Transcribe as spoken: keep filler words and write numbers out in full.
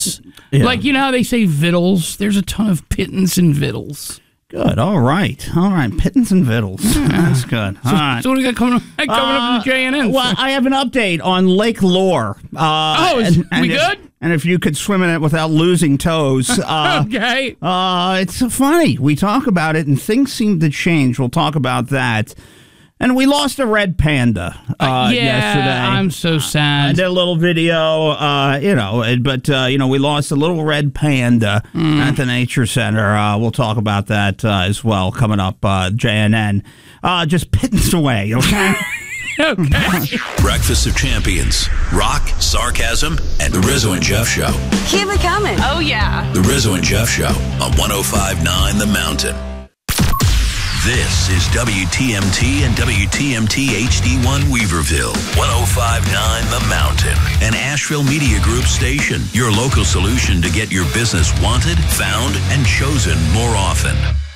Yeah. Like, you know how they say vittles? There's a ton of pittance and vittles. Good. All right. All right. Pittance and vittles. That's good. All So, right. so what do we got coming, coming Uh, up in J N N? Well, I have an update on Lake Lore. Uh, Oh, is- we if, good? And if you could swim in it without losing toes. Uh, okay. uh, it's funny. We talk about it, and things seem to change. We'll talk about that. And we lost a red panda uh, yeah, yesterday. I'm so I sad. did a little video, uh, you know, but, uh, you know, we lost a little red panda Mm. at the Nature Center. Uh, we'll talk about that uh, as well coming up, uh, J N N. Uh, just pittance away, okay? Okay. Breakfast of Champions. Rock, sarcasm, and The Rizzo and Jeff Show. Keep it coming. Oh, yeah. The Rizzo and Jeff Show on one oh five point nine The Mountain. This is W T M T and W T M T H D one Weaverville, one oh five point nine The Mountain, an Asheville Media Group station, your local solution to get your business wanted, found, and chosen more often.